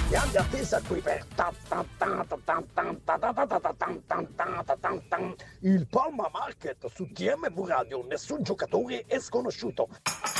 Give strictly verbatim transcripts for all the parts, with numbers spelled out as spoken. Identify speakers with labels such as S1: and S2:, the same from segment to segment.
S1: Grande attesa qui per il Palma Market su T M V Radio. Nessun giocatore è sconosciuto.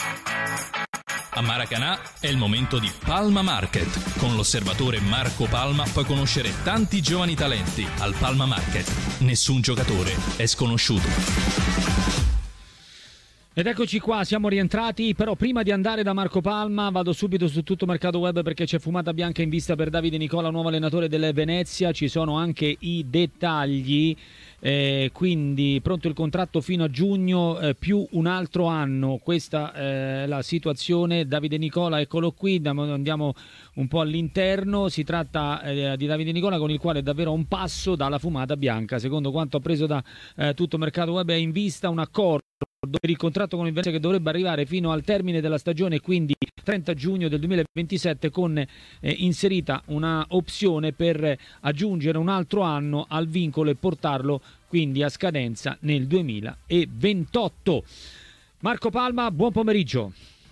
S2: A Maracanã è il momento di Palma Market. Con l'osservatore Marco Palma puoi conoscere tanti giovani talenti. Al Palma Market nessun giocatore è sconosciuto.
S3: Ed eccoci qua, siamo rientrati, però prima di andare da Marco Palma vado subito su Tutto Mercato Web perché c'è fumata bianca in vista per Davide Nicola, nuovo allenatore del Venezia, ci sono anche i dettagli, eh, quindi pronto il contratto fino a giugno eh, più un altro anno, questa è la situazione. Davide Nicola, eccolo qui, andiamo un po' all'interno, si tratta eh, di Davide Nicola con il quale è davvero a un passo dalla fumata bianca, secondo quanto ho preso da eh, Tutto Mercato Web è in vista un accordo per il contratto con il Venezia che dovrebbe arrivare fino al termine della stagione, quindi trenta giugno del duemilaventisette, con eh, inserita una opzione per aggiungere un altro anno al vincolo e portarlo quindi a scadenza nel duemilaventotto. Marco Palma, buon pomeriggio.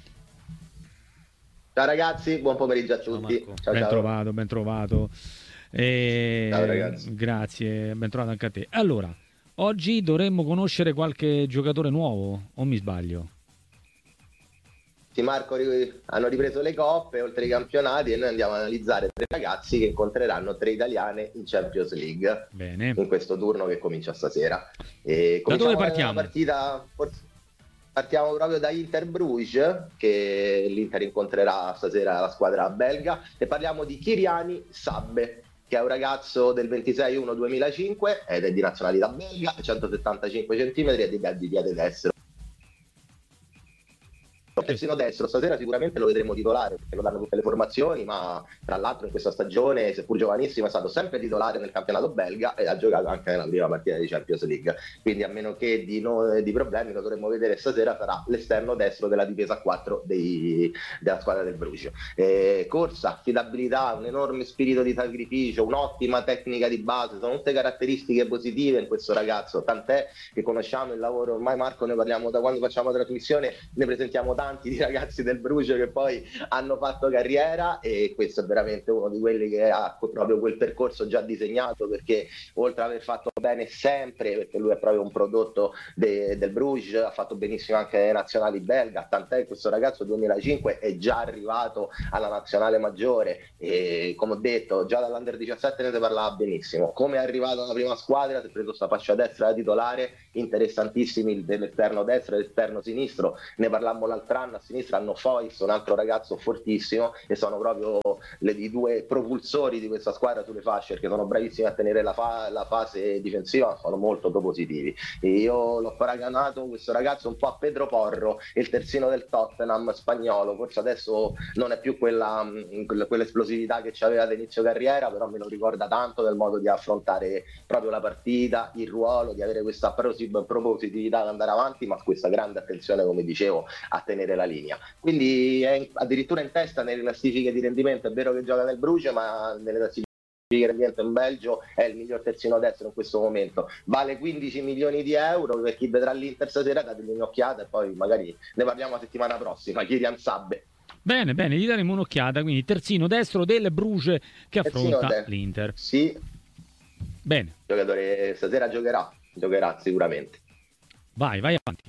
S4: Ciao ragazzi, buon pomeriggio a tutti.
S3: Ciao,
S4: ciao,
S3: ben
S4: ciao.
S3: trovato, ben trovato. E...
S4: Ciao ragazzi.
S3: Grazie, ben trovato anche a te. Allora, oggi dovremmo conoscere qualche giocatore nuovo, o mi sbaglio?
S4: Sì, Marco, hanno ripreso le coppe oltre ai campionati e noi andiamo ad analizzare tre ragazzi che incontreranno tre italiane in Champions League.
S3: Bene.
S4: In questo turno che comincia stasera. E
S3: da dove partiamo?
S4: La partita, partiamo proprio da Inter Bruges, che l'Inter incontrerà stasera la squadra belga, e parliamo di Kyriani Sabbe, che è un ragazzo del ventisei uno duemilacinque ed è di nazionalità belga, centosettantacinque centimetri e di piede destro. Il terzino destro stasera sicuramente lo vedremo titolare perché lo danno tutte le formazioni, ma tra l'altro in questa stagione, seppur giovanissimo, è stato sempre titolare nel campionato belga e ha giocato anche nella prima partita di Champions League, quindi a meno che di, no, di problemi lo dovremmo vedere stasera, sarà l'esterno destro della difesa a quattro dei, della squadra del Bruges. Eh, corsa, affidabilità, un enorme spirito di sacrificio, un'ottima tecnica di base, sono tutte caratteristiche positive in questo ragazzo, tant'è che conosciamo il lavoro, ormai Marco ne parliamo da quando facciamo la trasmissione, ne presentiamo tanti di ragazzi del Bruges che poi hanno fatto carriera, e questo è veramente uno di quelli che ha proprio quel percorso già disegnato, perché oltre ad aver fatto bene sempre, perché lui è proprio un prodotto de, del Bruges, ha fatto benissimo anche le nazionali belga, tant'è che questo ragazzo duemilacinque è già arrivato alla nazionale maggiore e, come ho detto, già dall'Under diciassette ne si parlava benissimo. Come è arrivato alla prima squadra, si è preso sta fascia destra da titolare, interessantissimi dell'esterno destro e l'esterno sinistro, ne parlammo l'altro anno. A sinistra hanno Foyce, un altro ragazzo fortissimo, e sono proprio le, i due propulsori di questa squadra sulle fasce, perché sono bravissimi a tenere la, fa, la fase difensiva, sono molto propositivi. E io l'ho paragonato questo ragazzo un po' a Pedro Porro, il terzino del Tottenham spagnolo, forse adesso non è più quella, quell'esplosività che c'aveva all'inizio carriera, però me lo ricorda tanto del modo di affrontare proprio la partita, il ruolo, di avere questa propositività ad andare avanti, ma questa grande attenzione, come dicevo, a tenere la linea. Quindi è addirittura in testa nelle classifiche di rendimento. È vero che gioca nel Bruges, ma nelle classifiche di rendimento in Belgio è il miglior terzino destro in questo momento. Vale quindici milioni di euro. Per chi vedrà l'Inter stasera, dategli un'occhiata e poi magari ne parliamo la settimana prossima. Kyrian Sabbe.
S3: Bene, bene, gli daremo un'occhiata. Quindi terzino destro del Bruges che affronta
S4: terzino
S3: l'Inter.
S4: Sì.
S3: Bene.
S4: Il giocatore stasera giocherà, giocherà sicuramente.
S3: Vai, vai avanti.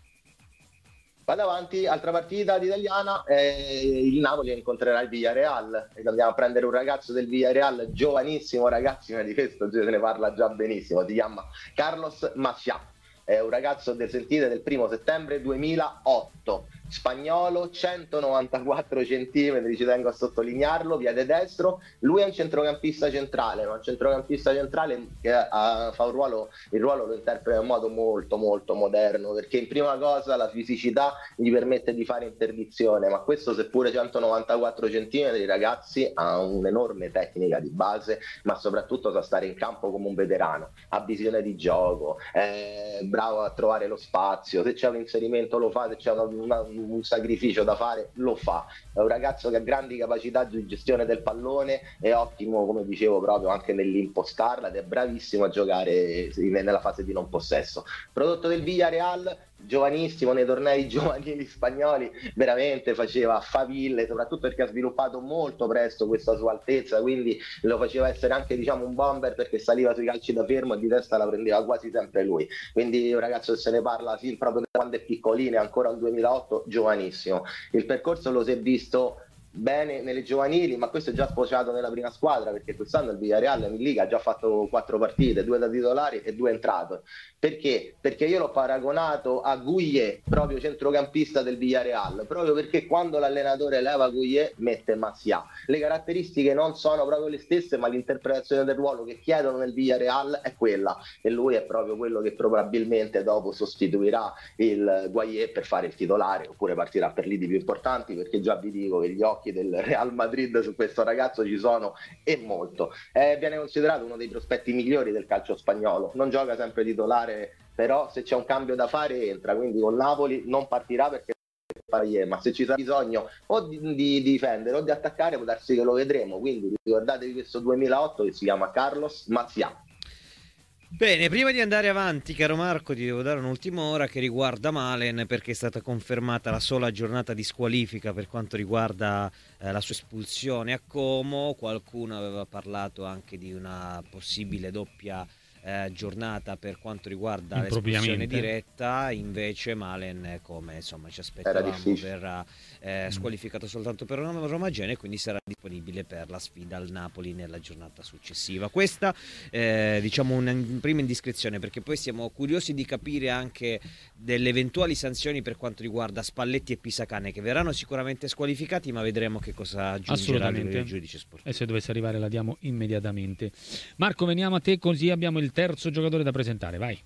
S4: Vado avanti, altra partita italiana, eh, il Napoli incontrerà il Villarreal e andiamo a prendere un ragazzo del Villarreal, giovanissimo ragazzo, di questo se ne parla già benissimo, si chiama Carlos Macià, è un ragazzo del sentite del primo settembre duemilaotto, spagnolo, centonovantaquattro centimetri, ci tengo a sottolinearlo, piede destro. Lui è un centrocampista centrale, ma un centrocampista centrale che ha, fa un ruolo, il ruolo lo interpreta in modo molto molto moderno, perché in prima cosa la fisicità gli permette di fare interdizione, ma questo seppure centonovantaquattro centimetri, ragazzi, ha un'enorme tecnica di base, ma soprattutto sa stare in campo come un veterano, ha visione di gioco, è bravo a trovare lo spazio, se c'è un inserimento lo fa, se c'è una, una un sacrificio da fare lo fa. È un ragazzo che ha grandi capacità di gestione del pallone, è ottimo, come dicevo, proprio anche nell'impostarla, ed è bravissimo a giocare nella fase di non possesso. Prodotto del Villarreal, giovanissimo nei tornei giovanili spagnoli, veramente faceva faville, soprattutto perché ha sviluppato molto presto questa sua altezza, quindi lo faceva essere anche, diciamo, un bomber, perché saliva sui calci da fermo e di testa la prendeva quasi sempre lui. Quindi un ragazzo che se ne parla sì, proprio da quando è piccolino, è ancora un duemilaotto, giovanissimo. Il percorso lo si è visto bene nelle giovanili, ma questo è già sfociato nella prima squadra, perché quest'anno il Villarreal in Liga ha già fatto quattro partite, due da titolari e due entrato. Perché? Perché io l'ho paragonato a Gouillet, proprio centrocampista del Villarreal, proprio perché quando l'allenatore leva Gouillet mette Macià. Le caratteristiche non sono proprio le stesse, ma l'interpretazione del ruolo che chiedono nel Villarreal è quella, e lui è proprio quello che probabilmente dopo sostituirà il Gouillet per fare il titolare, oppure partirà per lidi più importanti, perché già vi dico che gli occhi del Real Madrid su questo ragazzo ci sono, e molto. Eh, viene considerato uno dei prospetti migliori del calcio spagnolo, non gioca sempre titolare, però se c'è un cambio da fare entra, quindi con Napoli non partirà perché ma se ci sarà bisogno o di, di, di difendere o di attaccare può darsi che lo vedremo, quindi ricordatevi questo duemilaotto che si chiama Carlos Macià.
S5: Bene, prima di andare avanti, caro Marco, ti devo dare un'ultima ora che riguarda Malen, perché è stata confermata la sola giornata di squalifica per quanto riguarda eh, la sua espulsione a Como. Qualcuno aveva parlato anche di una possibile doppia eh, giornata per quanto riguarda l'espulsione diretta, invece Malen, come insomma ci aspettavamo, verrà eh, squalificato soltanto per una Roma Gene, e quindi sarà disponibile per la sfida al Napoli nella giornata successiva. Questa eh, diciamo una prima indiscrezione, perché poi siamo curiosi di capire anche delle eventuali sanzioni per quanto riguarda Spalletti e Pisacane, che verranno sicuramente squalificati, ma vedremo che cosa aggiungerà il giudice sportivo.
S3: E se dovesse arrivare la diamo immediatamente. Marco, veniamo a te, così abbiamo il terzo giocatore da presentare, vai.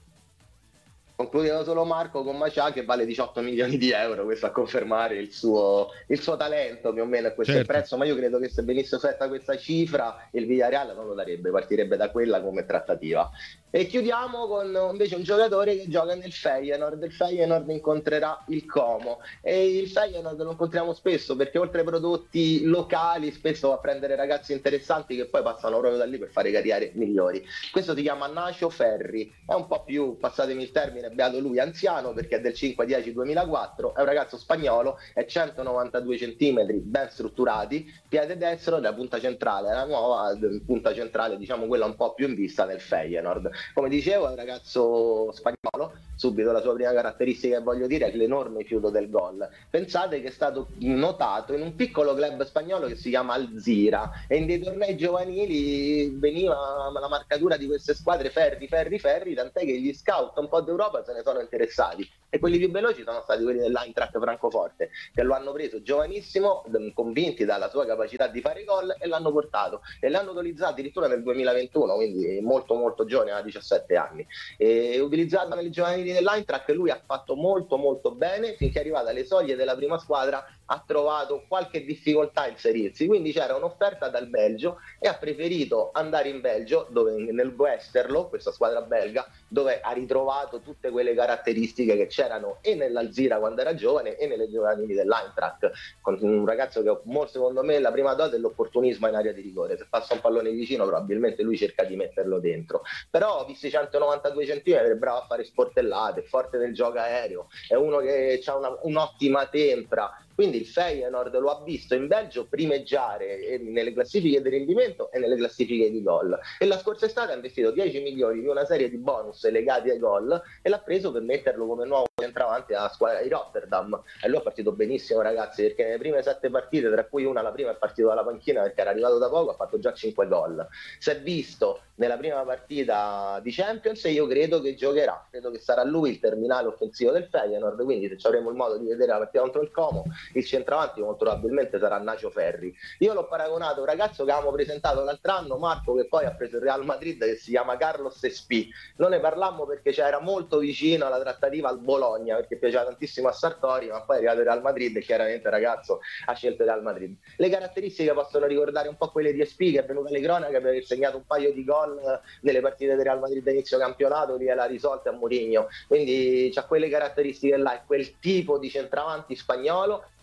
S4: Concludevo solo Marco con Macià, che vale diciotto milioni di euro, questo a confermare il suo, il suo talento, più o meno questo certo. È il prezzo, ma io credo che se venisse offerta questa cifra il Villarreal non lo darebbe, partirebbe da quella come trattativa. E chiudiamo con invece un giocatore che gioca nel Feyenoord. Il Feyenoord incontrerà il Como, e il Feyenoord lo incontriamo spesso perché oltre ai prodotti locali spesso va a prendere ragazzi interessanti che poi passano proprio da lì per fare carriere migliori. Questo si chiama Nacho Ferri, è un po' più, passatemi il termine, beato lui, anziano, perché è del cinque dieci duemilaquattro, è un ragazzo spagnolo, è centonovantadue centimetri, ben strutturati, piede destro da punta centrale, la nuova punta centrale, diciamo quella un po' più in vista nel Feyenoord. Come dicevo, è un ragazzo spagnolo, subito la sua prima caratteristica che voglio dire è l'enorme fiuto del gol. Pensate che è stato notato in un piccolo club spagnolo che si chiama Alzira, e in dei tornei giovanili veniva la marcatura di queste squadre Ferri, Ferri, Ferri, tant'è che gli scout un po' d'Europa se ne sono interessati, e quelli più veloci sono stati quelli dell'Eintracht Francoforte, che lo hanno preso giovanissimo, convinti dalla sua capacità di fare gol, e l'hanno portato e l'hanno utilizzato addirittura nel duemilaventuno, quindi molto molto giovane, ha diciassette anni, e utilizzato nelle giovanili dell'Eintracht lui ha fatto molto molto bene, finché è arrivato alle soglie della prima squadra ha trovato qualche difficoltà a inserirsi, quindi c'era un'offerta dal Belgio e ha preferito andare in Belgio, dove nel Westerlo, questa squadra belga, dove ha ritrovato tutte quelle caratteristiche che c'erano e nell'Alzira quando era giovane e nelle giovanili dell'Eintracht, con un ragazzo che secondo me la prima dose è l'opportunismo in area di rigore, se passa un pallone vicino probabilmente lui cerca di metterlo dentro, però visto i centonovantadue centimetri è bravo a fare sportellate, è forte del gioco aereo, è uno che ha una, un'ottima tempra. Quindi il Feyenoord lo ha visto in Belgio primeggiare nelle classifiche di rendimento e nelle classifiche di gol, e la scorsa estate ha investito dieci milioni di una serie di bonus legati ai gol e l'ha preso per metterlo come nuovo centravanti alla squadra di Rotterdam, e lui è partito benissimo, ragazzi, perché nelle prime sette partite, tra cui una la prima è partito dalla panchina perché era arrivato da poco, ha fatto già cinque gol. Si è visto nella prima partita di Champions e io credo che giocherà, credo che sarà lui il terminale offensivo del Feyenoord, quindi se ci avremo il modo di vedere la partita contro il Como, il centravanti molto probabilmente sarà Nacho Ferri. Io l'ho paragonato a un ragazzo che avevamo presentato l'altro anno, Marco, che poi ha preso il Real Madrid, che si chiama Carlos Espí. Non ne parlammo perché c'era molto vicino alla trattativa al Bologna, perché piaceva tantissimo a Sartori, ma poi è arrivato il Real Madrid e chiaramente il ragazzo ha scelto il Real Madrid. Le caratteristiche possono ricordare un po' quelle di Espí, che è venuta alle cronache per aver segnato un paio di gol nelle partite del Real Madrid a inizio campionato, lì l'ha risolta a Mourinho, quindi c'ha quelle caratteristiche là, è quel tipo di centravanti spagnolo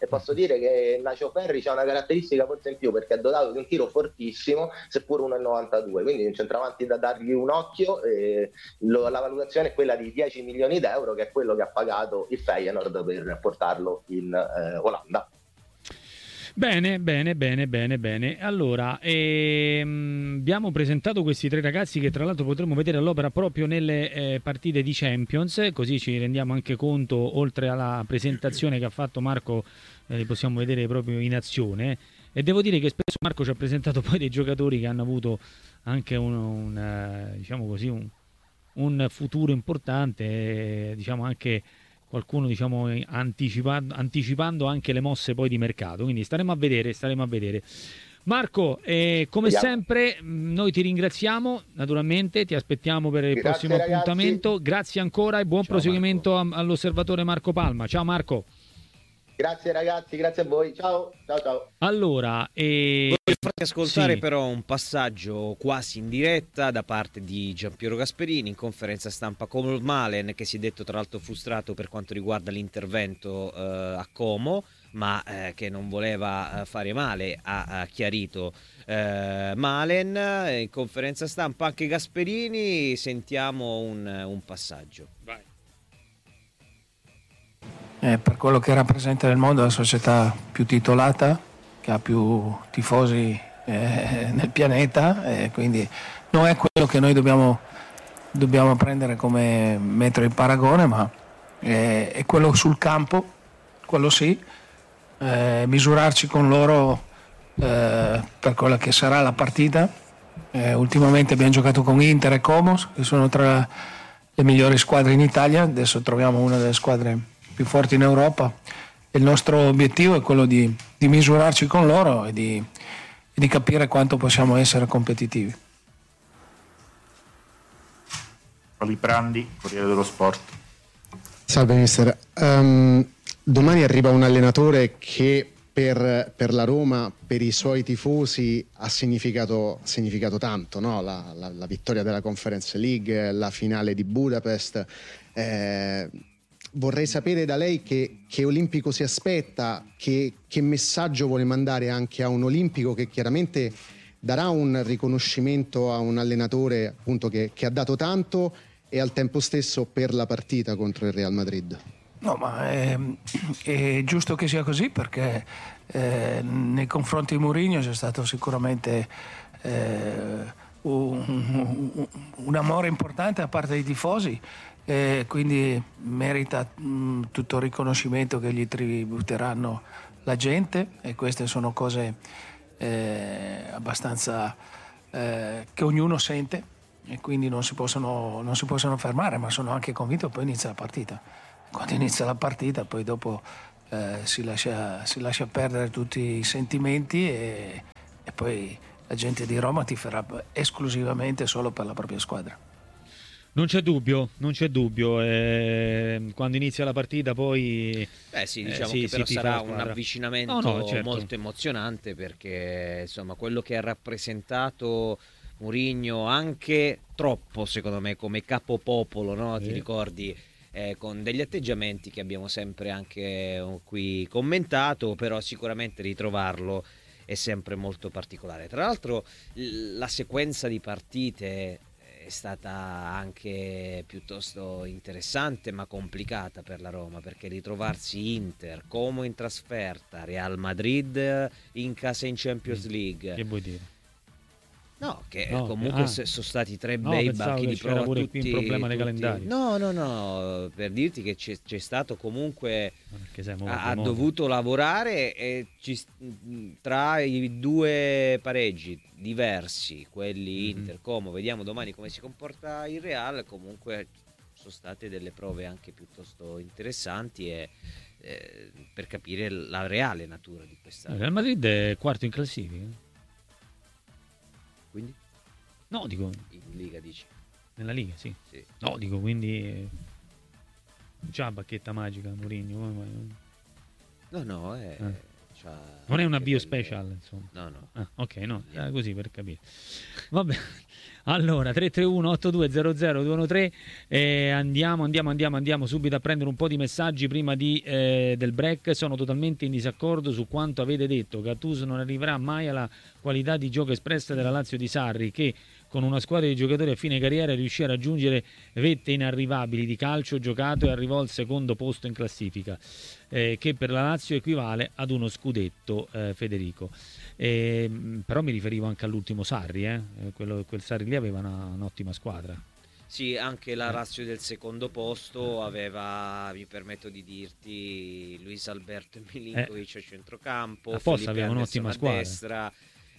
S4: e posso dire che Nacio Ferri c'ha una caratteristica forse in più, perché è dotato di un tiro fortissimo, seppur uno virgola novantadue, quindi un centravanti da dargli un occhio. E lo, la valutazione è quella di dieci milioni d'euro, che è quello che ha pagato il Feyenoord per portarlo in eh, Olanda.
S3: Bene, bene, bene, bene, bene. Allora, ehm, abbiamo presentato questi tre ragazzi che tra l'altro potremo vedere all'opera proprio nelle eh, partite di Champions, così ci rendiamo anche conto, oltre alla presentazione che ha fatto Marco, eh, li possiamo vedere proprio in azione. E devo dire che spesso Marco ci ha presentato poi dei giocatori che hanno avuto anche un, un eh, diciamo così, un, un futuro importante, eh, diciamo anche qualcuno diciamo anticipando, anticipando anche le mosse poi di mercato, quindi staremo a vedere, staremo a vedere. Marco, eh, come
S4: Vediamo.
S3: sempre noi ti ringraziamo, naturalmente ti aspettiamo per il
S4: Grazie,
S3: prossimo
S4: ragazzi.
S3: appuntamento, grazie ancora e buon
S5: Ciao,
S3: proseguimento a- all'osservatore Marco Palma. Ciao Marco.
S4: Grazie ragazzi, grazie a voi, ciao ciao ciao.
S3: Allora, eh,
S5: Voglio farti ascoltare
S3: sì.
S5: però un passaggio quasi in diretta da parte di Giampiero Gasperini in conferenza stampa con Malen, che si è detto tra l'altro frustrato per quanto riguarda l'intervento eh, a Como, ma eh, che non voleva eh, fare male, ha, ha chiarito eh, Malen. In conferenza stampa anche Gasperini, sentiamo un, un passaggio.
S3: vai.
S6: Eh, per quello che rappresenta nel mondo, la società più titolata, che ha più tifosi eh, nel pianeta, e quindi non è quello che noi dobbiamo, dobbiamo prendere come metro di paragone, ma è, è quello sul campo, quello sì, eh, misurarci con loro eh, per quella che sarà la partita. Eh, ultimamente abbiamo giocato con Inter e Como, che sono tra le migliori squadre in Italia, adesso troviamo una delle squadre più forti in Europa. Il nostro obiettivo è quello di, di misurarci con loro e di, e di capire quanto possiamo essere competitivi.
S7: Liprandi, Corriere dello Sport.
S8: Salve mister, um, domani arriva un allenatore che per, per la Roma, per i suoi tifosi ha significato, significato tanto, no? la, la, la vittoria della Conference League, la finale di Budapest. Eh, vorrei sapere da lei che, che Olimpico si aspetta, che, che messaggio vuole mandare anche a un Olimpico che chiaramente darà un riconoscimento a un allenatore appunto che, che ha dato tanto e al tempo stesso per la partita contro il Real Madrid.
S6: No, ma è, è giusto che sia così, perché eh, nei confronti di Mourinho c'è stato sicuramente eh, un, un, un amore importante da parte dei tifosi, e quindi merita mh, tutto il riconoscimento che gli tributeranno la gente, e queste sono cose eh, abbastanza eh, che ognuno sente, e quindi non si possono, non si possono fermare, ma sono anche convinto che poi inizia la partita. Quando inizia la partita poi dopo eh, si, lascia, si lascia perdere tutti i sentimenti e, e poi la gente di Roma tiferà esclusivamente solo per la propria squadra.
S3: Non c'è dubbio, non c'è dubbio. Eh, quando inizia la partita poi...
S5: Beh sì, diciamo
S3: eh, sì,
S5: che però
S3: si tifa
S5: sarà
S3: la
S5: un
S3: squadra.
S5: avvicinamento
S3: No, no, certo.
S5: molto emozionante, perché insomma quello che ha rappresentato Mourinho, anche troppo secondo me come capopopolo, no?
S3: Sì.
S5: Ti ricordi? Eh, con degli atteggiamenti che abbiamo sempre anche qui commentato, però sicuramente ritrovarlo è sempre molto particolare. Tra l'altro l- la sequenza di partite è stata anche piuttosto interessante ma complicata per la Roma, perché ritrovarsi Inter, Como in trasferta, Real Madrid in casa in Champions League.
S3: Che vuoi dire?
S5: No, che
S3: No,
S5: comunque
S3: ah.
S5: sono stati tre
S3: No,
S5: bei
S3: pensavo
S5: banchi
S3: che
S5: di
S3: c'era
S5: prova.
S3: pure
S5: tutti,
S3: qui un problema di
S5: tutti-
S3: calendario.
S5: No, no, no, per dirti che c'è, c'è stato comunque,
S3: Perché siamo
S5: ha, ha
S3: guarda modo.
S5: dovuto lavorare e ci, tra i due pareggi diversi, quelli
S3: Mhm.
S5: Inter, Como, vediamo domani come si comporta il Real, comunque sono state delle prove anche piuttosto interessanti e, eh, per capire la reale natura di questa.
S3: Il Real Madrid è quarto in classifica.
S5: Quindi
S3: No, dico,
S5: in Liga dici?
S3: nella Liga, sì.
S5: Sì.
S3: No, dico, quindi eh, c'ha la bacchetta magica Mourinho. come mai?
S5: No, no, è,
S3: Eh.
S5: c'ha
S3: non è un avvio
S5: quelle...
S3: special, insomma.
S5: No, no.
S3: Ah, ok, no, eh, così per capire. Vabbè. Allora, tre tre uno otto due zero zero due uno tre, eh, andiamo, andiamo, andiamo, andiamo subito a prendere un po' di messaggi prima di, eh, del break. Sono totalmente in disaccordo su quanto avete detto. Gattuso non arriverà mai alla qualità di gioco espressa della Lazio di Sarri, che con una squadra di giocatori a fine carriera riuscì a raggiungere vette inarrivabili di calcio giocato e arrivò al secondo posto in classifica, eh, che per la Lazio equivale ad uno scudetto, eh, Federico. Eh, però mi riferivo anche all'ultimo Sarri, eh? Quello, quel Sarri lì aveva una, un'ottima squadra.
S5: Sì, anche la Lazio del secondo posto aveva, mi permetto di dirti, Luis Alberto e Milinkovic eh, a centrocampo,
S3: Felipe aveva un'ottima
S5: a
S3: squadra.
S5: destra.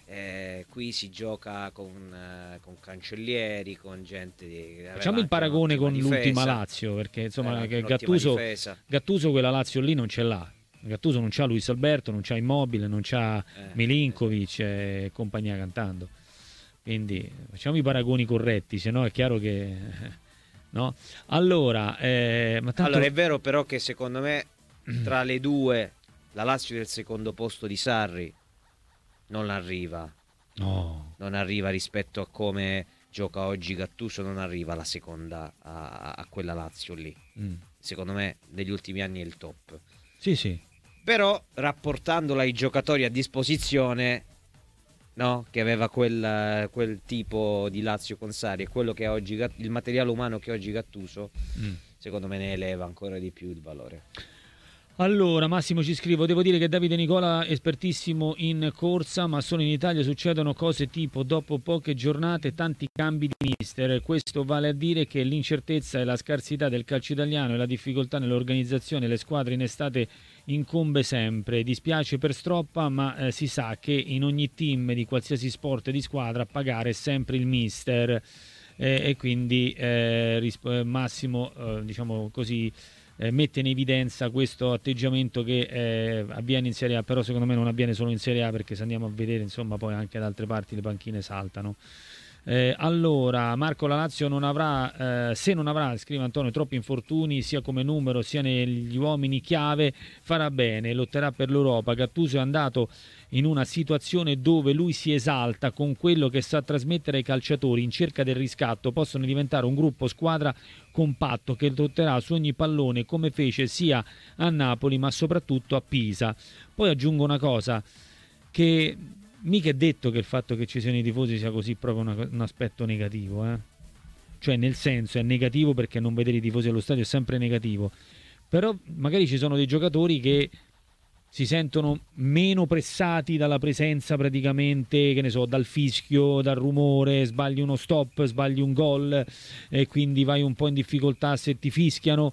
S5: Eh, qui si gioca con, eh, con Cancellieri, con gente di...
S3: Facciamo il paragone con difesa. L'ultima Lazio, perché insomma che Gattuso, Gattuso quella Lazio lì non ce l'ha. Gattuso non c'ha Luis Alberto, non c'ha Immobile, non c'ha eh, Milinkovic eh. e compagnia cantando. Quindi facciamo i paragoni corretti, se no è chiaro che no. Allora, eh, ma tanto...
S5: allora è vero però che secondo me tra le due la Lazio del secondo posto di Sarri non arriva.
S3: No.
S5: Non arriva rispetto a come gioca oggi Gattuso, non arriva la seconda a, a quella Lazio lì. Mm. Secondo me negli ultimi anni è il top.
S3: Sì, sì.
S5: Però rapportandola ai giocatori a disposizione, no? Che aveva quel, quel tipo di Lazio con Sarri e quello che ha oggi, il materiale umano che oggi Gattuso, mm. secondo me ne eleva ancora di più il valore.
S3: Allora, Massimo ci scrive: devo dire che Davide Nicola è espertissimo in corsa, ma solo in Italia succedono cose tipo dopo poche giornate tanti cambi di mister. Questo vale a dire che l'incertezza e la scarsità del calcio italiano e la difficoltà nell'organizzazione delle squadre in estate incombe sempre. Dispiace per Stroppa, ma eh, si sa che in ogni team di qualsiasi sport di squadra a pagare è sempre il mister, eh, e quindi eh, risp- Massimo eh, diciamo così Eh, mette in evidenza questo atteggiamento che eh, avviene in Serie A, però secondo me non avviene solo in Serie A, perché se andiamo a vedere insomma poi anche da altre parti le panchine saltano. Eh, allora Marco, la Lazio non avrà eh, se non avrà, scrive Antonio, troppi infortuni sia come numero sia negli uomini chiave, farà bene, lotterà per l'Europa. Gattuso è andato in una situazione dove lui si esalta con quello che sa trasmettere ai calciatori in cerca del riscatto. Possono diventare un gruppo squadra compatto che lotterà su ogni pallone, come fece sia a Napoli ma soprattutto a Pisa. Poi aggiungo una cosa, che mica è detto che il fatto che ci siano i tifosi sia così proprio una, un aspetto negativo, eh? Cioè nel senso è negativo perché non vedere i tifosi allo stadio è sempre negativo, però magari ci sono dei giocatori che si sentono meno pressati dalla presenza, praticamente, che ne so, dal fischio, dal rumore, sbagli uno stop, sbagli un gol e quindi vai un po' in difficoltà se ti fischiano,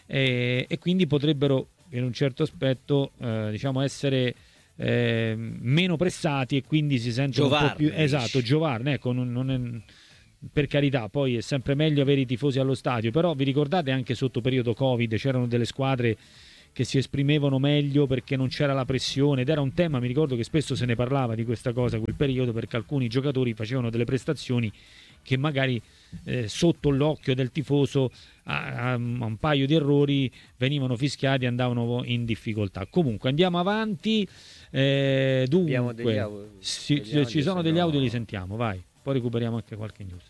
S3: e, e quindi potrebbero in un certo aspetto eh, diciamo essere eh, meno pressati e quindi si sentono
S5: Giovarne,
S3: un po' più esatto, giovarne, ecco, non, non è... Per carità, poi è sempre meglio avere i tifosi allo stadio, però vi ricordate anche sotto periodo Covid c'erano delle squadre che si esprimevano meglio perché non c'era la pressione, ed era un tema, mi ricordo che spesso se ne parlava di questa cosa quel periodo, perché alcuni giocatori facevano delle prestazioni che magari eh, sotto l'occhio del tifoso a, a un paio di errori venivano fischiati e andavano in difficoltà. Comunque andiamo avanti, eh, dunque
S5: degli audio,
S3: si,
S5: degli audio,
S3: ci sono
S5: se
S3: degli
S5: no...
S3: audio, li sentiamo, vai, poi recuperiamo anche qualche news.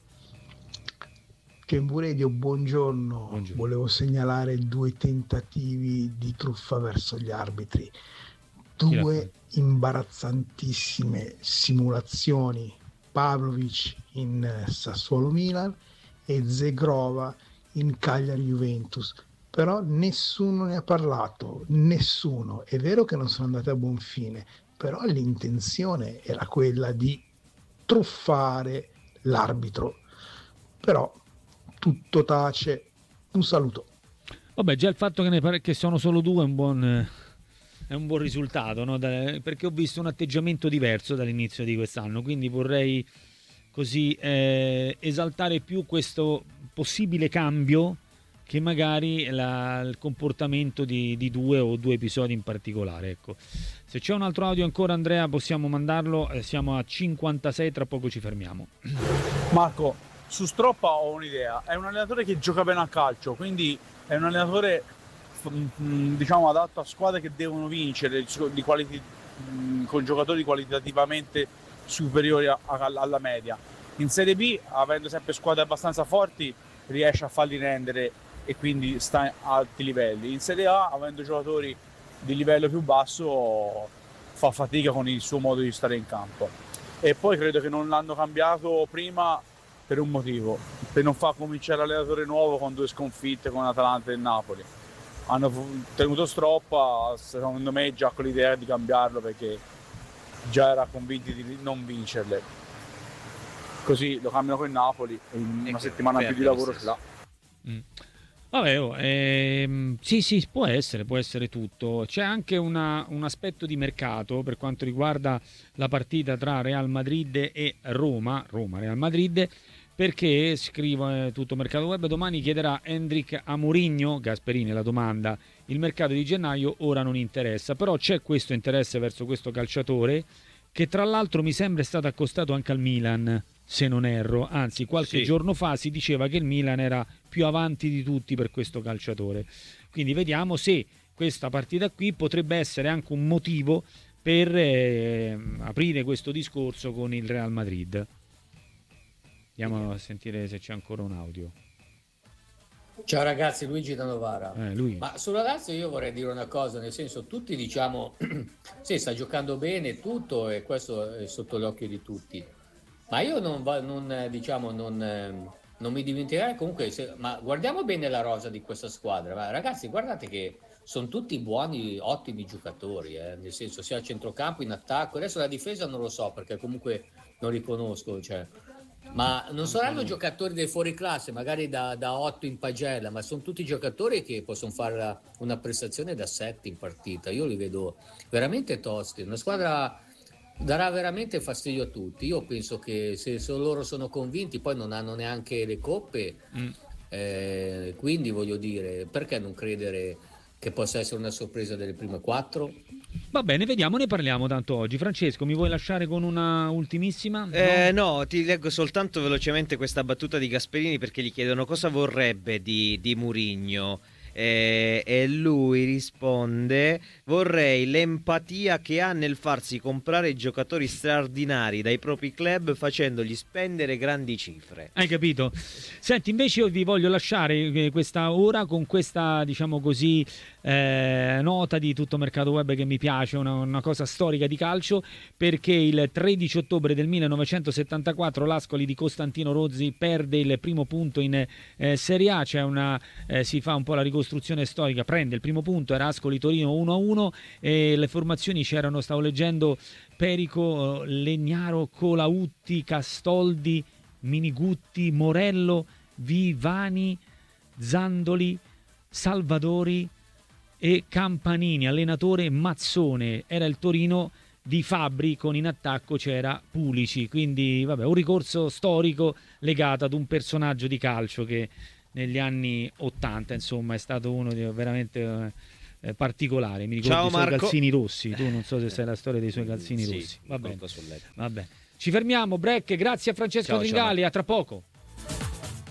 S9: Tempo Radio, buongiorno. buongiorno. Volevo segnalare due tentativi di truffa verso gli arbitri, due imbarazzantissime simulazioni, Pavlovic in Sassuolo Milan e Zegrova in Cagliari Juventus, però nessuno ne ha parlato, nessuno. È vero che non sono andate a buon fine, però l'intenzione era quella di truffare l'arbitro, però tutto tace. Un saluto.
S3: Vabbè, già il fatto che ne pare che sono solo due è un buon, è un buon risultato, no? Da, perché ho visto un atteggiamento diverso dall'inizio di quest'anno, quindi vorrei così eh, esaltare più questo possibile cambio che magari la, il comportamento di, di due o due episodi in particolare. Ecco. Se c'è un altro audio ancora, Andrea, possiamo mandarlo, eh, siamo a cinquantasei, tra poco ci fermiamo.
S10: Marco, su Stroppa ho un'idea, è un allenatore che gioca bene a calcio, quindi è un allenatore diciamo adatto a squadre che devono vincere, di qualiti, con giocatori qualitativamente superiori a, a, alla media. In Serie B, avendo sempre squadre abbastanza forti, riesce a farli rendere e quindi sta a alti livelli. In Serie A, avendo giocatori di livello più basso, fa fatica con il suo modo di stare in campo. E poi credo che non l'hanno cambiato prima per un motivo, per non far cominciare l'allenatore nuovo con due sconfitte con Atalanta e Napoli. Hanno tenuto Stroppa, secondo me, già con l'idea di cambiarlo, perché già era convinti di non vincerle. Così lo cambiano con Napoli e in una settimana più di lavoro ce l'ha.
S3: Mm. Vabbè, oh, ehm, sì, sì, può essere, può essere tutto. C'è anche una, un aspetto di mercato per quanto riguarda la partita tra Real Madrid e Roma, Roma-Real Madrid, perché, scrivo eh, tutto Mercato Web, domani chiederà Hendrik a Mourinho, Gasperini la domanda, il mercato di gennaio ora non interessa, però c'è questo interesse verso questo calciatore che tra l'altro mi sembra è stato accostato anche al Milan, se non erro, anzi qualche sì. giorno fa si diceva che il Milan era più avanti di tutti per questo calciatore, quindi vediamo se questa partita qui potrebbe essere anche un motivo per eh, aprire questo discorso con il Real Madrid. Andiamo a sentire se c'è ancora un audio.
S11: Ciao ragazzi, Luigi da Novara.
S3: Eh, lui.
S11: Ma sul ragazzo io vorrei dire una cosa, nel senso tutti diciamo sì, sta giocando bene tutto e questo è sotto l'occhio di tutti, ma io non, va, non diciamo non, non mi dimenticherei comunque se, ma guardiamo bene la rosa di questa squadra, ma ragazzi guardate che sono tutti buoni, ottimi giocatori, eh, nel senso sia al centrocampo, in attacco, adesso la difesa non lo so perché comunque non li conosco, cioè ma non saranno giocatori dei fuori classe, magari da, da otto in pagella, ma sono tutti giocatori che possono fare la, una prestazione da sette in partita. Io li vedo veramente tosti. Una squadra darà veramente fastidio a tutti. Io penso che se, se loro sono convinti, poi non hanno neanche le coppe, mm. eh, quindi voglio dire, perché non credere che possa essere una sorpresa delle prime quattro?
S3: Va bene, vediamo, ne parliamo tanto oggi. Francesco, mi vuoi lasciare con una ultimissima?
S5: Eh, no? no, ti leggo soltanto velocemente questa battuta di Gasperini perché gli chiedono cosa vorrebbe di, di Mourinho. Eh, e lui risponde: vorrei l'empatia che ha nel farsi comprare giocatori straordinari dai propri club facendogli spendere grandi cifre.
S3: Hai capito? Senti, invece io vi voglio lasciare questa ora con questa, diciamo così, eh, nota di Tutto Mercato Web che mi piace, una, una cosa storica di calcio, perché il tredici ottobre del millenovecentosettantaquattro l'Ascoli di Costantino Rozzi perde il primo punto in eh, Serie A. C'è una eh, si fa un po' la ricostruzione storica, prende il primo punto, era Ascoli Torino uno a uno e le formazioni c'erano, stavo leggendo, Perico, Legnaro, Colautti, Castoldi, Minigutti, Morello, Vivani, Zandoli, Salvadori e Campanini, allenatore Mazzone. Era il Torino di Fabbri, con in attacco c'era Pulici, quindi vabbè, un ricorso storico legato ad un personaggio di calcio che negli anni ottanta insomma è stato uno di veramente eh, particolare. Mi ricordo i suoi calzini rossi, tu non so se sai la storia dei suoi calzini
S5: sì,
S3: rossi. Va bene.
S5: sul letto.
S3: Va bene. Ci fermiamo, break, grazie a Francesco
S5: ciao,
S3: Tringali,
S5: ciao.
S3: a tra poco.